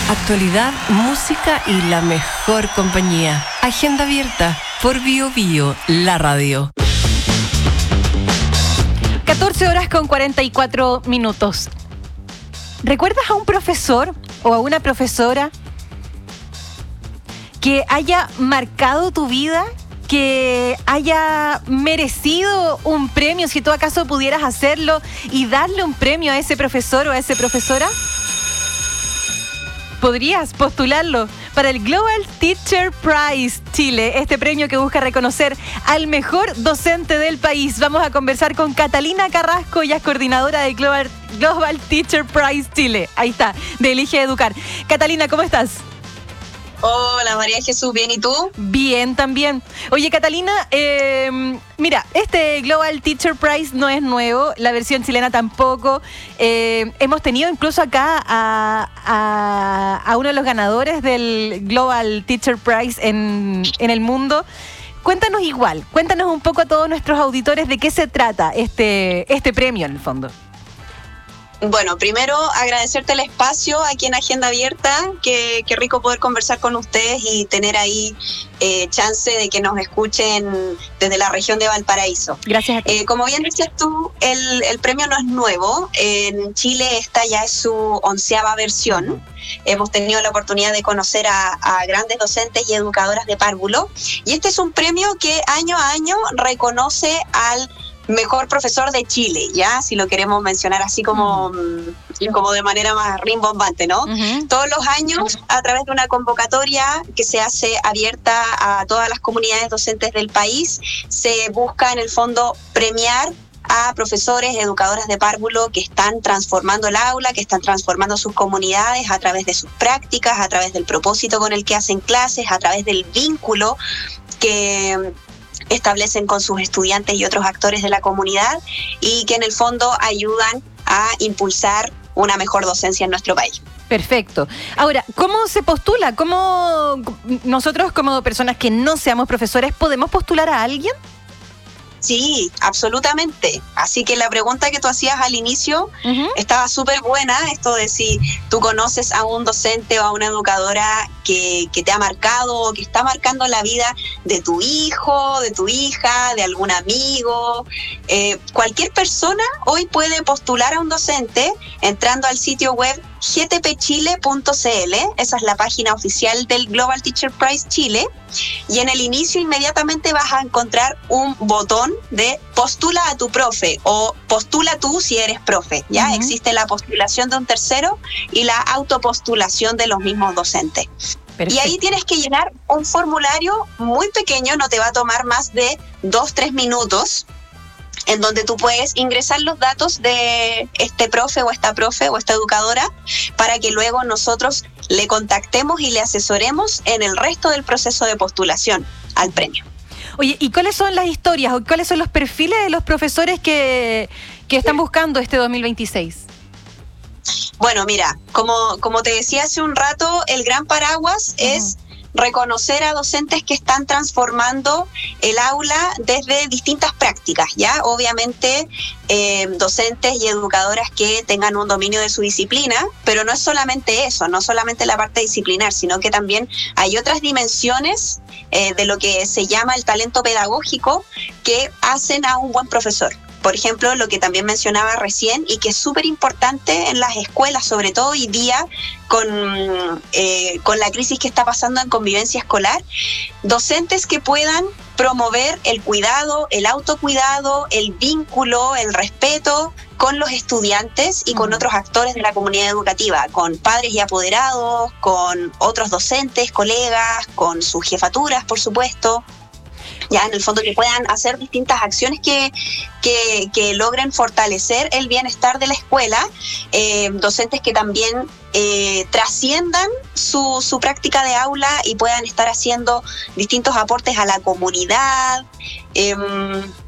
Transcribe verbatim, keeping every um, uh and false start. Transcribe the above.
Actualidad, música y la mejor compañía. Agenda abierta por Bio Bio, la radio. catorce horas con cuarenta y cuatro minutos. ¿Recuerdas a un profesor o a una profesora que haya marcado tu vida, que haya merecido un premio, si tú acaso pudieras hacerlo y darle un premio a ese profesor o a esa profesora? Podrías postularlo para el Global Teacher Prize Chile, este premio que busca reconocer al mejor docente del país. Vamos a conversar con Catalina Carrasco, ella es coordinadora de Global, Global Teacher Prize Chile. Ahí está, de Elige Educar. Catalina, ¿cómo estás? Hola María Jesús, ¿bien y tú? Bien, también. Oye, Catalina, eh, mira, este Global Teacher Prize no es nuevo, la versión chilena tampoco. Eh, hemos tenido incluso acá a, a, a uno de los ganadores del Global Teacher Prize en, en el mundo. Cuéntanos igual, cuéntanos un poco a todos nuestros auditores de qué se trata este, este premio en el fondo. Bueno, primero agradecerte el espacio aquí en Agenda Abierta, que, que rico poder conversar con ustedes y tener ahí eh, chance de que nos escuchen desde la región de Valparaíso. Gracias a ti. Eh, como bien decías tú, el, el premio no es nuevo. En Chile esta ya es su onceava versión. Uh-huh. Hemos tenido la oportunidad de conocer a, a grandes docentes y educadoras de párvulo. Y este es un premio que año a año reconoce al mejor profesor de Chile, ya, si lo queremos mencionar así como, uh-huh. como de manera más rimbombante, ¿no? Uh-huh. Todos los años, a través de una convocatoria que se hace abierta a todas las comunidades docentes del país, se busca en el fondo premiar a profesores, educadoras de párvulo que están transformando el aula, que están transformando sus comunidades a través de sus prácticas, a través del propósito con el que hacen clases, a través del vínculo que establecen con sus estudiantes y otros actores de la comunidad y que en el fondo ayudan a impulsar una mejor docencia en nuestro país. Perfecto. Ahora, ¿cómo se postula? ¿Cómo nosotros como personas que no seamos profesores podemos postular a alguien? Sí, absolutamente. Así que la pregunta que tú hacías al inicio uh-huh. estaba súper buena, esto de si tú conoces a un docente o a una educadora que, que te ha marcado o que está marcando la vida de tu hijo, de tu hija, de algún amigo. Eh, cualquier persona hoy puede postular a un docente entrando al sitio web g t p chile punto c l, esa es la página oficial del Global Teacher Prize Chile, y en el inicio inmediatamente vas a encontrar un botón de postula a tu profe o postula tú si eres profe, ¿ya? Uh-huh. Existe la postulación de un tercero y la autopostulación de los mismos docentes. Perfecto. Y ahí tienes que llenar un formulario muy pequeño, no te va a tomar más de dos, tres minutos, en donde tú puedes ingresar los datos de este profe o esta profe o esta educadora para que luego nosotros le contactemos y le asesoremos en el resto del proceso de postulación al premio. Oye, ¿y cuáles son las historias o cuáles son los perfiles de los profesores que, que están buscando este dos mil veintiséis? Bueno, mira, como, como te decía hace un rato, el gran paraguas uh-huh. es reconocer a docentes que están transformando el aula desde distintas prácticas, ¿ya? Obviamente, eh, docentes y educadoras que tengan un dominio de su disciplina, pero no es solamente eso, no solamente la parte disciplinar, sino que también hay otras dimensiones eh, de lo que se llama el talento pedagógico que hacen a un buen profesor. Por ejemplo, lo que también mencionaba recién y que es súper importante en las escuelas, sobre todo hoy día con, eh, con la crisis que está pasando en convivencia escolar, docentes que puedan promover el cuidado, el autocuidado, el vínculo, el respeto con los estudiantes y con otros actores de la comunidad educativa, con padres y apoderados, con otros docentes, colegas, con sus jefaturas, por supuesto. Ya en el fondo que puedan hacer distintas acciones que, que, que logren fortalecer el bienestar de la escuela, eh, docentes que también eh, trasciendan su, su práctica de aula y puedan estar haciendo distintos aportes a la comunidad. Eh,